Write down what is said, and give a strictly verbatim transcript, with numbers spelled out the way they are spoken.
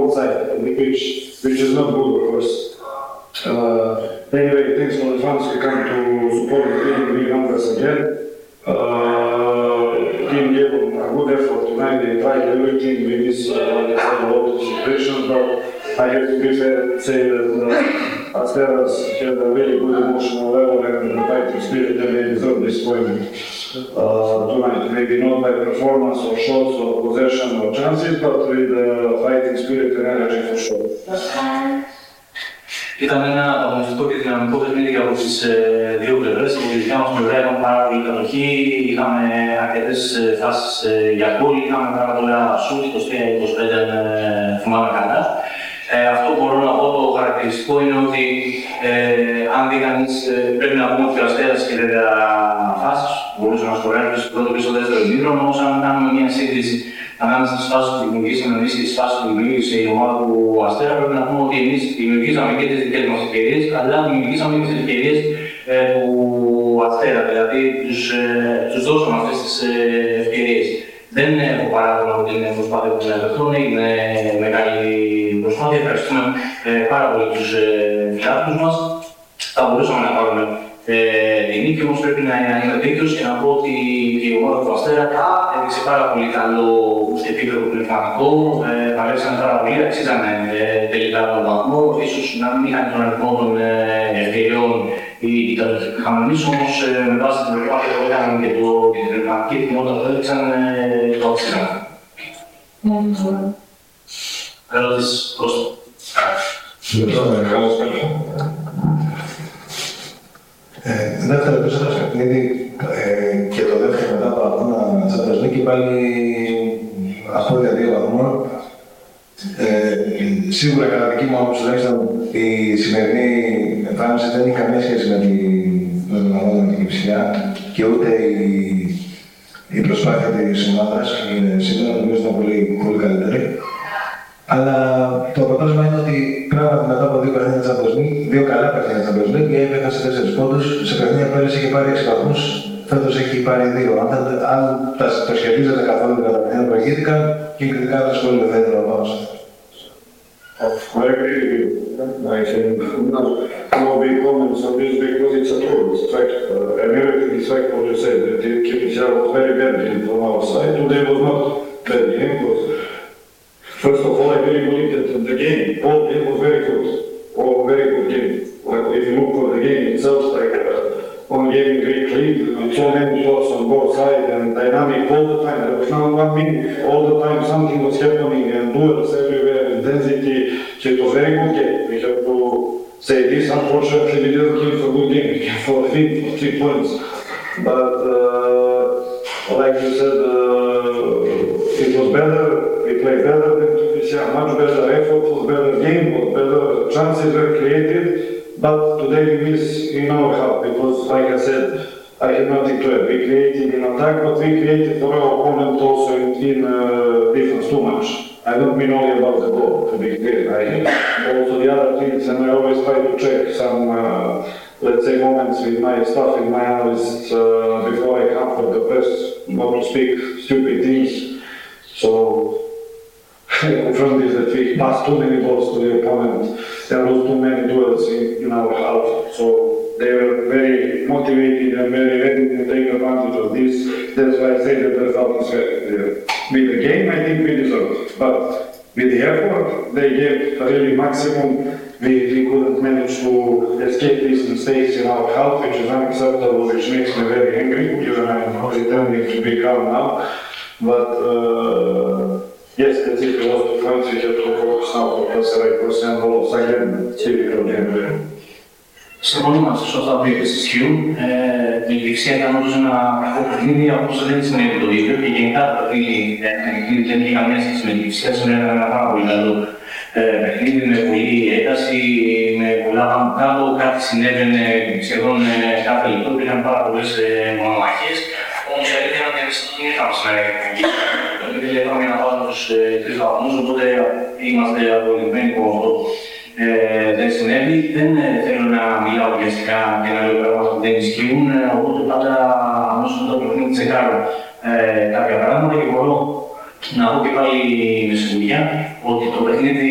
both sides, which which is not good, of course. Uh, anyway, thanks for the fans. We come to support the team, big numbers again. Uh, team gave a good effort tonight. They tried everything. We missed uh, like I said, a lot of situations, but I have to be fair and say that uh, Asteras had a very good emotional level and fighting spirit, and they deserve this point uh, tonight. Maybe not by performance or shots or possession or chances, but with uh, fighting spirit and energy for sure. Ήταν ένα αγωνιστικό και δυναμικό παιχνίδι από τις ε, δύο πλευρές. Η δικιά μας πλευρά ήταν πάρα πολύ κατοχή, είχαμε αρκετές ε, φάσεις ε, για γκολ, είχαμε πάρα πολλά σουτ, είκοσι τρία είκοσι πέντε αν ε, θυμάμαι καλά. Ε, αυτό που μπορώ να πω το χαρακτηριστικό είναι ότι ε, αν δει κανείς, ε, πρέπει να πούμε ότι ο Αστέρας είχε δέκα φάσεις, μπορούσε να σκοράρει στο πρώτο πίσω δεύτερο ημίχρονο, όμως αν κάνουμε μια σύγκριση ανάμεσα στις φάσεις που δημιουργήσαμε εμείς και στις φάσεις που δημιούργησε η ομάδα του Αστέρα, πρέπει να πούμε ότι εμείς δημιουργήσαμε και τις δικές μας ευκαιρίες, αλλά δημιουργήσαμε και τις ευκαιρίες ε, του Αστέρα, δηλαδή τους, ε, τους δώσαμε αυτές τις ε, ευκαιρίες. Δεν έχω παράδειγμα από την προσπάθεια των παιχτών, είναι μεγάλη προσπάθεια. Ευχαριστούμε ε, πάρα πολύ τους ε, φιλάθλους μας. Θα μπορούσαμε να πάρουμε ε, την νίκη, όμως πρέπει να είμαι δίκαιος και να πω ότι η ομάδα του Αστέρα έδειξε πάρα πολύ καλό επίπεδο πνευματικό. Ε, Παλέψανε πάρα πολύ, αξίζανε ε, τελικά τον βαθμό. Ίσως να μην είχαν τον αριθμό των ε, ευκαιριών ή ήταν χαμηλής, όμως ε, με βάση την προσπάθεια που έκαναν και, το, και την πνευματική ετοιμότητα που έδειξαν ε, το αξίζανε. Ερώτηση προς το. Δεύτερο επεισόδιο στο παιχνίδι και το δεύτερο μετά από αγώνα Champions League πάλι απόλυτα δύο βαθμών. Ε, σίγουρα κατά δική μου άποψη τουλάχιστον η σημερινή εμφάνιση δεν έχει καμία σχέση με, τη, με τον αγώνα με την Κυψινιά και ούτε η, η προσπάθεια της ομάδας σήμερα νομίζω ήταν πολύ, πολύ καλύτερη. Αλλά το αποτέλεσμα είναι ότι πράγματι μετά από δύο παιχνίδια Champions League, δύο καλά παιχνίδια Champions League, η έχασε τέσσερις πόντους, σε παιχνίδια πέρυσι είχε πάρει έξι βαθμούς, φέτος έχει πάρει δύο. Αν, αν το σχετίζεται καθόλου με τα παιχνίδια που προηγήθηκαν, κυκλικά δεν ασχολείται θα ήθελα να πάω σε αυτό. I agree with you. I think no, no big comments on this because it's a truth. It's fact. Uh, American is fact what you said. That Kipchak was very bad game from our side. Today was not bad game. Was, first of all, I really believe that the game, all game was very good. All very good game. Like if you look for the game itself, like uh, on game in Greek League, with so many shots on both sides and dynamic all the time. There was not one minute. All the time something was happening and duels everywhere. Intensity. So it was very good game. We have to say this. Unfortunately, we didn't give a good game. We came for three points. But uh, like you said, uh, it was better. We played better than Tunisia. Much better effort, was better game, was better chances were created. But today we miss in our half because, like I said, I have nothing to add. We created in attack, but we created for our opponent also in, in uh, defense too much. I don't mean only about the goal, to be clear. I also the other things, and I always try to check some, uh, let's say, moments with my staff and my analysts uh, before I come for the press, not to speak stupid things. So, from this, that we pass too many balls to the opponent and lose too many duels in, in our half. So, they were very motivated and very ready to take advantage of this. That's why I say that the result is there. With the game, I think we deserved. But with the effort, they gave really maximum. We, we couldn't manage to escape these mistakes in our half, which is unacceptable, which makes me very angry. Even I'm pretending to be calm now. But uh, yes, that's it. We lost the points. We have to focus now on the right person. Also, again, typical game. Συμφωνούμε μαζί σε αυτά που είπες ισχύουν. Η Λιξία ήταν όντως ένα κακό παιχνίδι, όσο δεν σημαίνει το ίδιο και γενικά το παιχνίδι δεν είχε καμία σχέση με τη Λιξία. Σήμερα ήταν ένα πάρα πολύ καλό παιχνίδι με πολλή ένταση, με πολλά πάνω κάτω. Κάτι συνέβαινε σχεδόν κάθε λεπτό, υπήρχαν πάρα πολλές μονομαχίες. Όμως η αλήθεια είναι ότι εμείς δεν ήρθαμε σήμερα για την νίκη. Δεν λέγαμε να βάλουμε τους τρεις βαθμούς, οπότε είμαστε απολυμμένοι από αυτό. Ε, δεν συνέβη, δεν ε, θέλω να μιλάω βιαστικά και να λέω πράγματα που δεν ισχύουν, οπότε πάντα όσο το παιχνίδι τσεκάρω ε, κάποια πράγματα και μπορώ να πω και πάλι με σιγουριά ότι το παιχνίδι